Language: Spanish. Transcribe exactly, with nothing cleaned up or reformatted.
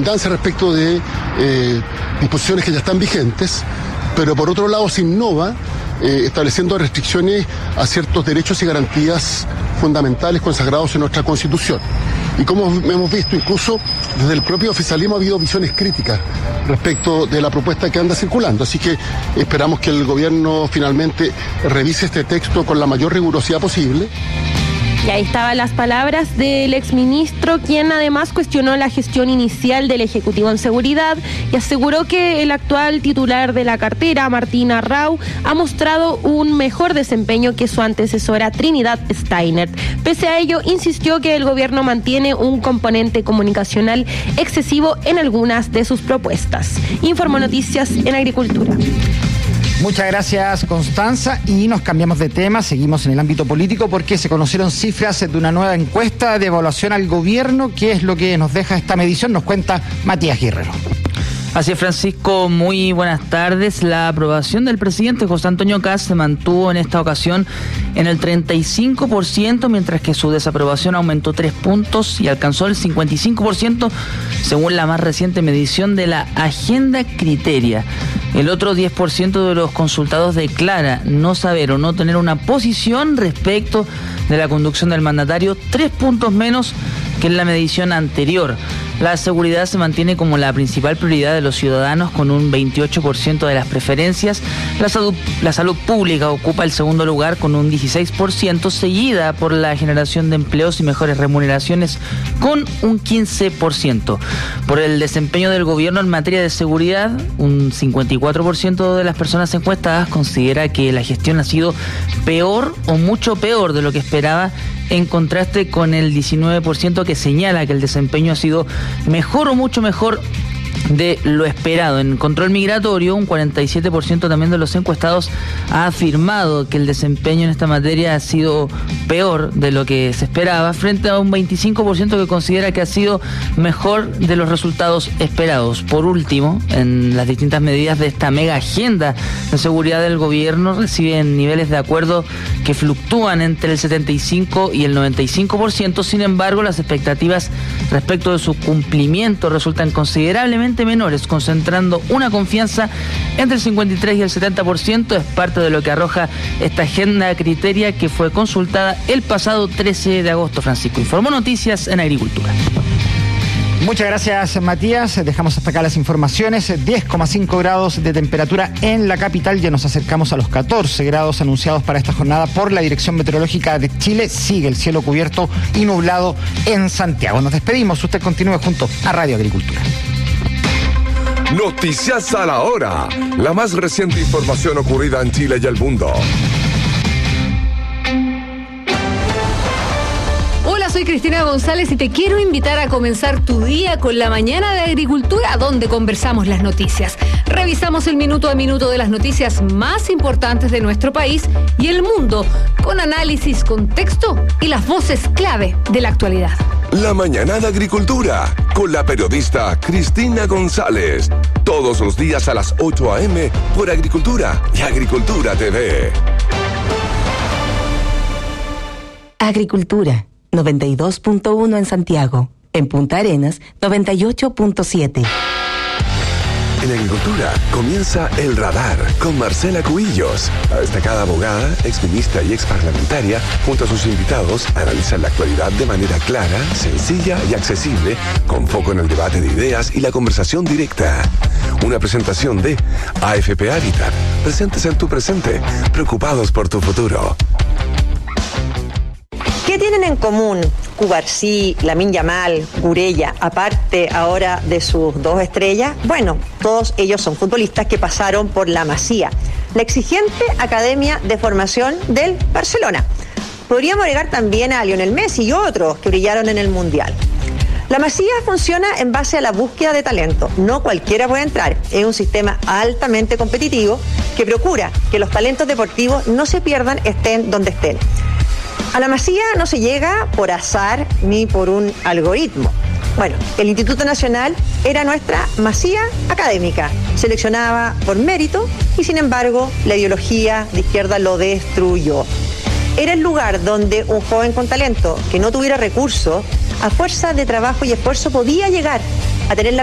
redundancia respecto de eh, disposiciones que ya están vigentes, pero por otro lado se innova eh, estableciendo restricciones a ciertos derechos y garantías fundamentales consagrados en nuestra Constitución. Y como hemos visto, incluso desde el propio oficialismo ha habido visiones críticas respecto de la propuesta que anda circulando. Así que esperamos que el gobierno finalmente revise este texto con la mayor rigurosidad posible. Y ahí estaban las palabras del exministro, quien además cuestionó la gestión inicial del Ejecutivo en seguridad y aseguró que el actual titular de la cartera, Martín Arrau, ha mostrado un mejor desempeño que su antecesora Trinidad Steiner. Pese a ello, insistió que el gobierno mantiene un componente comunicacional excesivo en algunas de sus propuestas. Informó Noticias en Agricultura. Muchas gracias, Constanza, y nos cambiamos de tema, seguimos en el ámbito político porque se conocieron cifras de una nueva encuesta de evaluación al gobierno. ¿Qué es lo que nos deja esta medición? Nos cuenta Matías Guerrero. Así es, Francisco, muy buenas tardes. La aprobación del presidente José Antonio Kast se mantuvo en esta ocasión en el treinta y cinco por ciento, mientras que su desaprobación aumentó tres puntos y alcanzó el cincuenta y cinco por ciento, según la más reciente medición de la Agenda Criteria. El otro diez por ciento de los consultados declara no saber o no tener una posición respecto de la conducción del mandatario, tres puntos menos que en la medición anterior. La seguridad se mantiene como la principal prioridad de los ciudadanos con un veintiocho por ciento de las preferencias. La salud, la salud pública ocupa el segundo lugar con un dieciséis por ciento, seguida por la generación de empleos y mejores remuneraciones con un quince por ciento. Por el desempeño del gobierno en materia de seguridad, un cincuenta y cuatro por ciento de las personas encuestadas considera que la gestión ha sido peor o mucho peor de lo que esperaba, en contraste con el diecinueve por ciento que señala que el desempeño ha sido mejor o mucho mejor de lo esperado. En control migratorio, un cuarenta y siete por ciento también de los encuestados ha afirmado que el desempeño en esta materia ha sido peor de lo que se esperaba, frente a un veinticinco por ciento que considera que ha sido mejor de los resultados esperados. Por último, en las distintas medidas de esta mega agenda de seguridad del gobierno reciben niveles de acuerdo que fluctúan entre el setenta y cinco y el noventa y cinco por ciento. Sin embargo, las expectativas respecto de su cumplimiento resultan considerablemente menores, concentrando una confianza entre el cincuenta y tres y el setenta por ciento. Es parte de lo que arroja esta agenda criteria que fue consultada el pasado trece de agosto. Francisco, informó Noticias en Agricultura. Muchas gracias, Matías. Dejamos hasta acá las informaciones. diez coma cinco grados de temperatura en la capital. Ya nos acercamos a los catorce grados anunciados para esta jornada por la Dirección Meteorológica de Chile. Sigue el cielo cubierto y nublado en Santiago. Nos despedimos. Usted continúe junto a Radio Agricultura. Noticias a la hora. La más reciente información ocurrida en Chile y el mundo. Hola, soy Cristina González y te quiero invitar a comenzar tu día con la mañana de Agricultura, donde conversamos las noticias. Revisamos el minuto a minuto de las noticias más importantes de nuestro país y el mundo, con análisis, contexto y las voces clave de la actualidad. La mañana de Agricultura, con la periodista Cristina González. Todos los días a las ocho a eme por Agricultura y Agricultura T V. Agricultura, noventa y dos punto uno en Santiago. En Punta Arenas, noventa y ocho punto siete. En Agricultura comienza El Radar con Marcela Cubillos. La destacada abogada, exministra y exparlamentaria, junto a sus invitados, analizan la actualidad de manera clara, sencilla y accesible, con foco en el debate de ideas y la conversación directa. Una presentación de A F P Habitat. Presentes en tu presente, preocupados por tu futuro. ¿Qué tienen en común Cubarsí, Lamine Yamal, Gurella, aparte ahora de sus dos estrellas? Bueno, todos ellos son futbolistas que pasaron por la Masía, la exigente academia de formación del Barcelona. Podríamos agregar también a Lionel Messi y otros que brillaron en el Mundial. La Masía funciona en base a la búsqueda de talento. No cualquiera puede entrar. Es un sistema altamente competitivo que procura que los talentos deportivos no se pierdan, estén donde estén. A la Masía no se llega por azar ni por un algoritmo. Bueno, el Instituto Nacional era nuestra Masía académica. Seleccionaba por mérito y, sin embargo, la ideología de izquierda lo destruyó. Era el lugar donde un joven con talento que no tuviera recursos, a fuerza de trabajo y esfuerzo, podía llegar a tener la